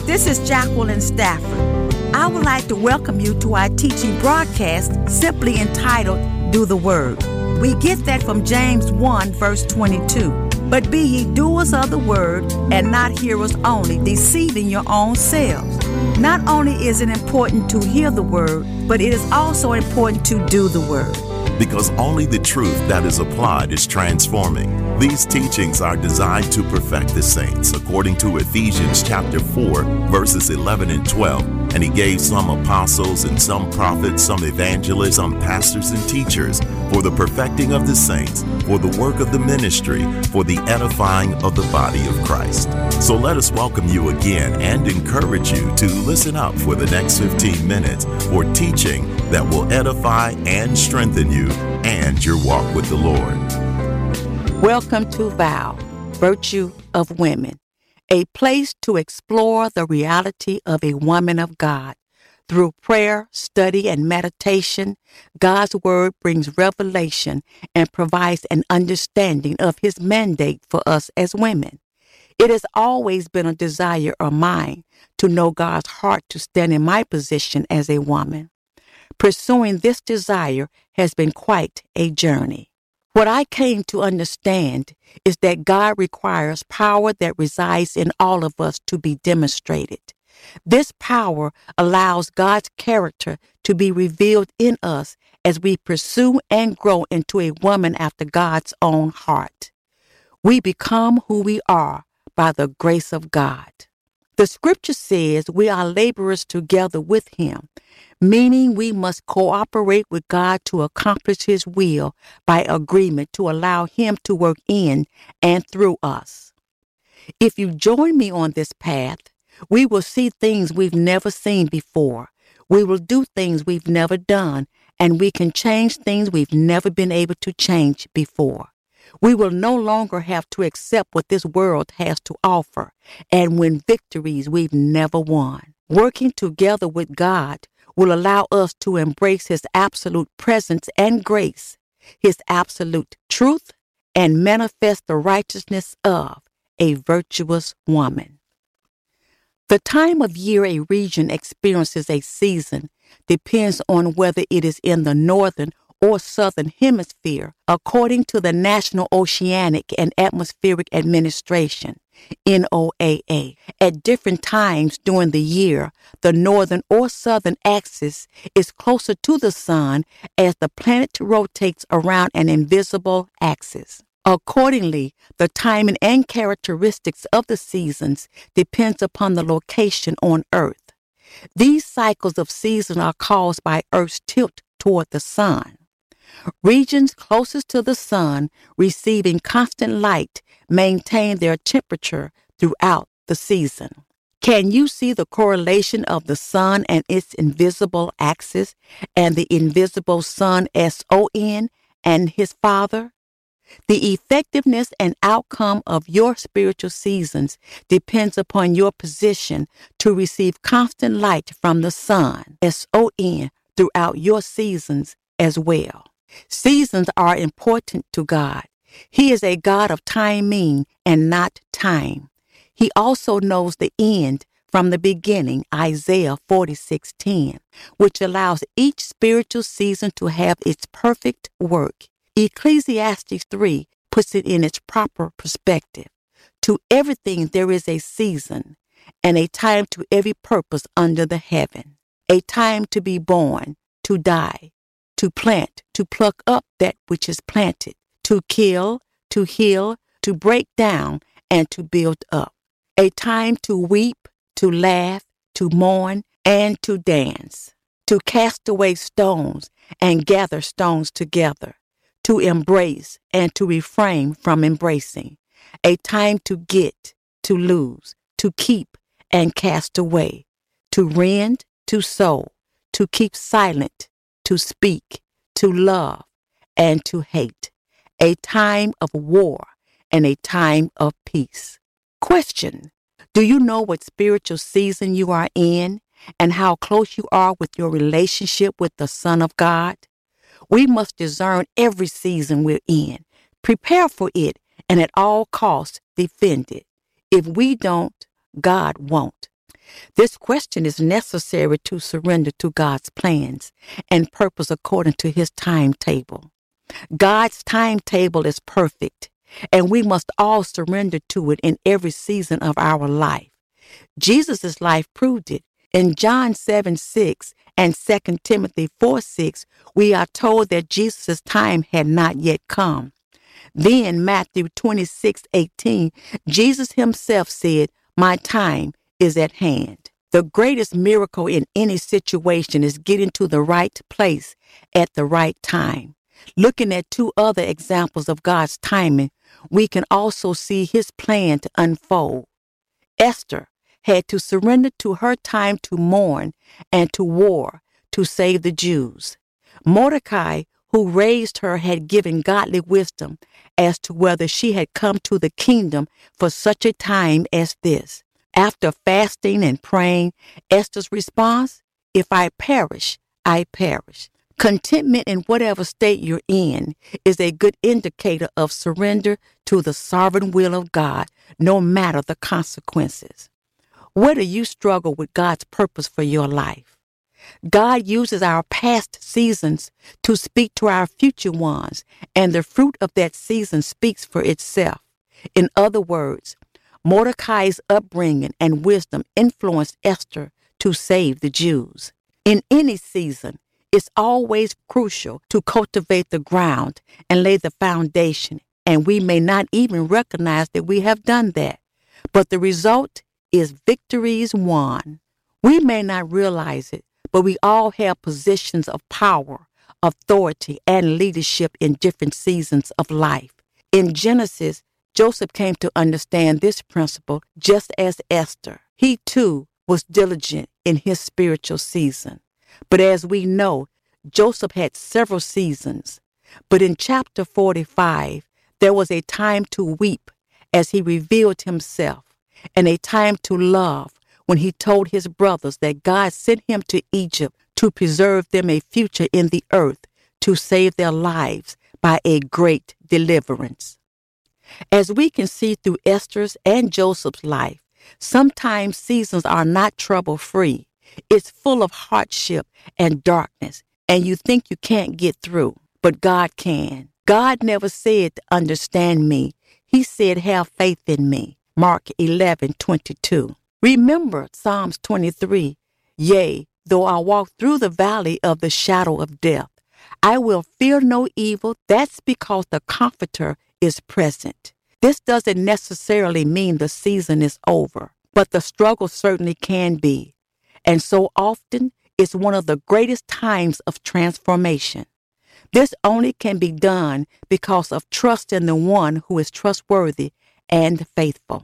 This is Jacqueline Stafford. I would like to welcome you to our teaching broadcast simply entitled, Do the Word. We get that from James 1, verse 22. But be ye doers of the word and not hearers only, deceiving your own selves. Not only is it important to hear the word, but it is also important to do the word. Because only the truth that is applied is transforming. These teachings are designed to perfect the saints, according to Ephesians chapter 4, verses 11 and 12. And he gave some apostles and some prophets, some evangelists, some pastors and teachers for the perfecting of the saints, for the work of the ministry, for the edifying of the body of Christ. So let us welcome you again and encourage you to listen up for the next 15 minutes for teaching that will edify and strengthen you and your walk with the Lord. Welcome to Vow, Virtue of Women, a place to explore the reality of a woman of God. Through prayer, study, and meditation, God's Word brings revelation and provides an understanding of His mandate for us as women. It has always been a desire of mine to know God's heart to stand in my position as a woman. Pursuing this desire has been quite a journey. What I came to understand is that God requires power that resides in all of us to be demonstrated. This power allows God's character to be revealed in us as we pursue and grow into a woman after God's own heart. We become who we are by the grace of God. The scripture says we are laborers together with Him, meaning we must cooperate with God to accomplish His will by agreement to allow Him to work in and through us. If you join me on this path, we will see things we've never seen before. We will do things we've never done, and we can change things we've never been able to change before. We will no longer have to accept what this world has to offer and win victories we've never won. Working together with God will allow us to embrace His absolute presence and grace, His absolute truth, and manifest the righteousness of a virtuous woman. The time of year a region experiences a season depends on whether it is in the northern or southern hemisphere, according to the National Oceanic and Atmospheric Administration, NOAA. At different times during the year, the northern or southern axis is closer to the sun as the planet rotates around an invisible axis. Accordingly, the timing and characteristics of the seasons depends upon the location on Earth. These cycles of season are caused by Earth's tilt toward the sun. Regions closest to the sun, receiving constant light, maintain their temperature throughout the season. Can you see the correlation of the sun and its invisible axis and the invisible sun, SON, and his father? The effectiveness and outcome of your spiritual seasons depends upon your position to receive constant light from the sun, SON, throughout your seasons as well. Seasons are important to God. He is a God of timing and not time. He also knows the end from the beginning, Isaiah 46:10, which allows each spiritual season to have its perfect work. Ecclesiastes 3 puts it in its proper perspective. To everything there is a season, and a time to every purpose under the heaven. A time to be born, to die, to plant, to pluck up that which is planted, to kill, to heal, to break down, and to build up. A time to weep, to laugh, to mourn, and to dance. To cast away stones and gather stones together. To embrace and to refrain from embracing. A time to get, to lose, to keep, and cast away. To rend, to sow, to keep silent, to speak, to love, and to hate. A time of war and a time of peace. Question: do you know what spiritual season you are in and how close you are with your relationship with the Son of God? We must discern every season we're in, prepare for it, and at all costs defend it. If we don't, God won't. This question is necessary to surrender to God's plans and purpose according to his timetable. God's timetable is perfect, and we must all surrender to it in every season of our life. Jesus' life proved it. In John 7:6 and 2 Timothy 4:6, we are told that Jesus' time had not yet come. Then Matthew 26:18, Jesus himself said, "My time is at hand." The greatest miracle in any situation is getting to the right place at the right time. Looking at two other examples of God's timing, we can also see his plan to unfold. Esther had to surrender to her time to mourn and to war to save the Jews. Mordecai, who raised her, had given godly wisdom as to whether she had come to the kingdom for such a time as this. After fasting and praying, Esther's response, "If I perish, I perish." Contentment in whatever state you're in is a good indicator of surrender to the sovereign will of God, no matter the consequences. Where do you struggle with God's purpose for your life? God uses our past seasons to speak to our future ones, and the fruit of that season speaks for itself. In other words, Mordecai's upbringing and wisdom influenced Esther to save the Jews. In any season, it's always crucial to cultivate the ground and lay the foundation, and we may not even recognize that we have done that. But the result is victories won. We may not realize it, but we all have positions of power, authority, and leadership in different seasons of life. In Genesis, Joseph came to understand this principle just as Esther. He too was diligent in his spiritual season. But as we know, Joseph had several seasons. But in chapter 45, there was a time to weep as he revealed himself, and a time to love when he told his brothers that God sent him to Egypt to preserve them a future in the earth, to save their lives by a great deliverance. As we can see through Esther's and Joseph's life, sometimes seasons are not trouble-free. It's full of hardship and darkness, and you think you can't get through, but God can. God never said, "Understand me." He said, "Have faith in me." Mark 11:22. Remember Psalms 23. "Yea, though I walk through the valley of the shadow of death, I will fear no evil." That's because the Comforter is present. This doesn't necessarily mean the season is over, but the struggle certainly can be. And so often, it's one of the greatest times of transformation. This only can be done because of trust in the one who is trustworthy and faithful.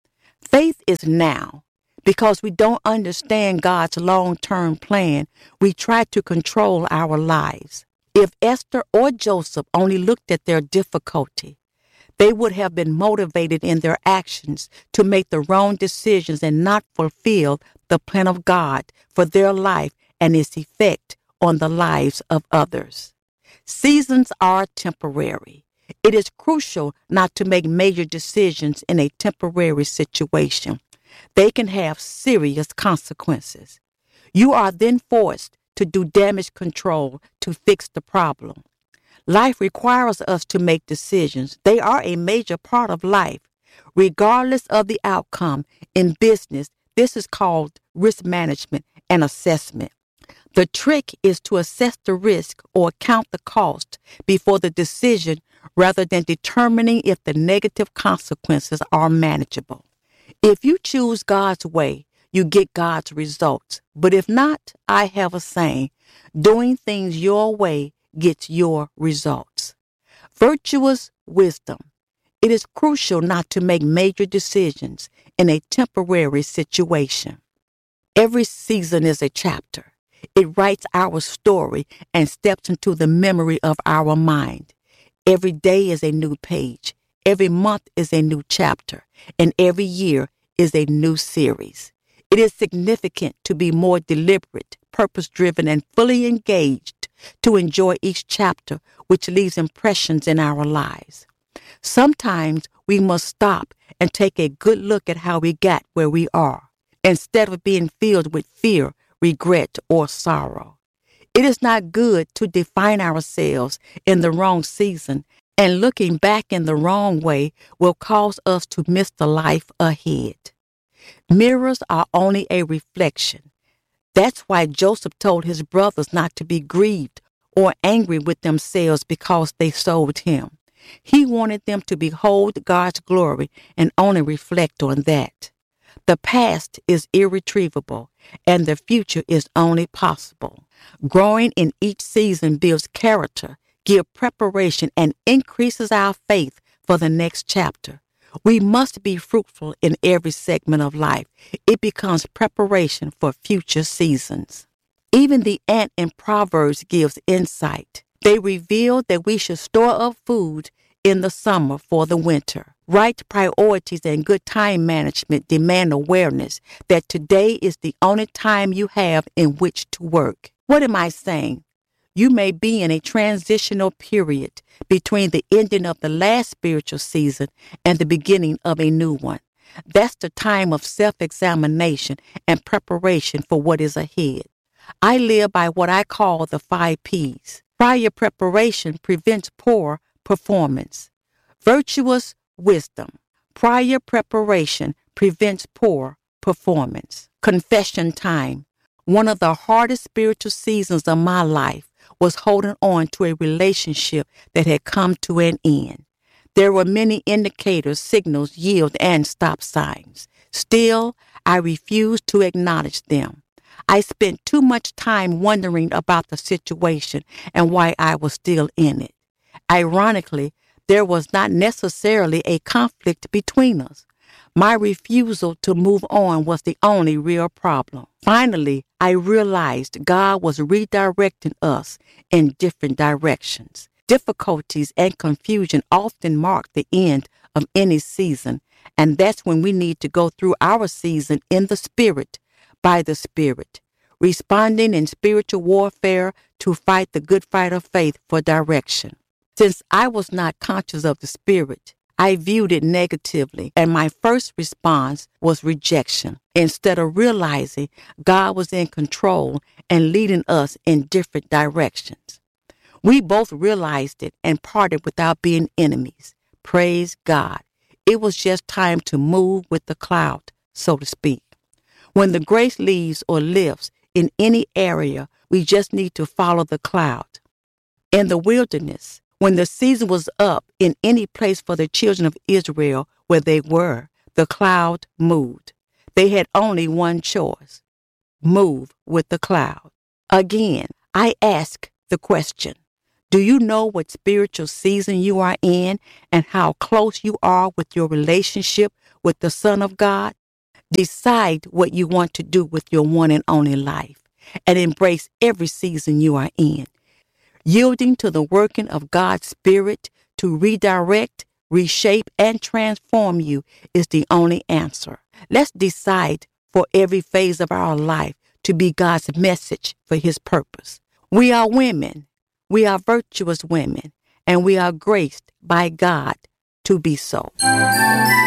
Faith is now. Because we don't understand God's long-term plan, we try to control our lives. If Esther or Joseph only looked at their difficulty, they would have been motivated in their actions to make the wrong decisions and not fulfill the plan of God for their life and its effect on the lives of others. Seasons are temporary. It is crucial not to make major decisions in a temporary situation. They can have serious consequences. You are then forced to do damage control to fix the problem. Life requires us to make decisions. They are a major part of life. Regardless of the outcome, in business, this is called risk management and assessment. The trick is to assess the risk or count the cost before the decision rather than determining if the negative consequences are manageable. If you choose God's way, you get God's results. But if not, I have a saying, doing things your way gets your results. Virtuous wisdom. It is crucial not to make major decisions in a temporary situation. Every season is a chapter. It writes our story and steps into the memory of our mind. Every day is a new page. Every month is a new chapter, and every year is a new series. It is significant to be more deliberate, purpose-driven, and fully engaged to enjoy each chapter, which leaves impressions in our lives. Sometimes we must stop and take a good look at how we got where we are. instead of being filled with fear, regret, or sorrow. It is not good to define ourselves in the wrong season, and looking back in the wrong way will cause us to miss the life ahead. Mirrors are only a reflection. That's why Joseph told his brothers not to be grieved or angry with themselves because they sold him. He wanted them to behold God's glory and only reflect on that. The past is irretrievable, and the future is only possible. Growing in each season builds character, gives preparation, and increases our faith for the next chapter. We must be fruitful in every segment of life. It becomes preparation for future seasons. Even the ant in Proverbs gives insight. They reveal that we should store up food in the summer for the winter. Right priorities and good time management demand awareness that today is the only time you have in which to work. What am I saying? You may be in a transitional period between the ending of the last spiritual season and the beginning of a new one. That's the time of self-examination and preparation for what is ahead. I live by what I call the 5 P's. Prior preparation prevents poor performance. Virtuous wisdom. Prior preparation prevents poor performance. Confession time. One of the hardest spiritual seasons of my life was holding on to a relationship that had come to an end. There were many indicators, signals, yield, and stop signs. Still, I refused to acknowledge them. I spent too much time wondering about the situation and why I was still in it. Ironically, there was not necessarily a conflict between us. My refusal to move on was the only real problem. Finally, I realized God was redirecting us in different directions. Difficulties and confusion often mark the end of any season, and that's when we need to go through our season in the Spirit, by the Spirit, responding in spiritual warfare to fight the good fight of faith for direction. Since I was not conscious of the Spirit, I viewed it negatively, and my first response was rejection, instead of realizing God was in control and leading us in different directions. We both realized it and parted without being enemies. Praise God. It was just time to move with the cloud, so to speak. When the grace leaves or lifts in any area, we just need to follow the cloud. In the wilderness, when the season was up in any place for the children of Israel where they were, the cloud moved. They had only one choice: move with the cloud. Again, I ask the question, do you know what spiritual season you are in and how close you are with your relationship with the Son of God? Decide what you want to do with your one and only life and embrace every season you are in. Yielding to the working of God's Spirit to redirect, reshape, and transform you is the only answer. Let's decide for every phase of our life to be God's message for His purpose. We are women. We are virtuous women, and we are graced by God to be so.